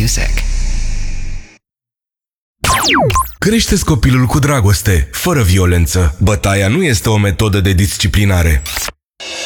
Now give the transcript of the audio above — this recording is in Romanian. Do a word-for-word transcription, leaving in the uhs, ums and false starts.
music. Crește-ți copilul cu dragoste, fără violență. Bătaia nu este o metodă de disciplinare.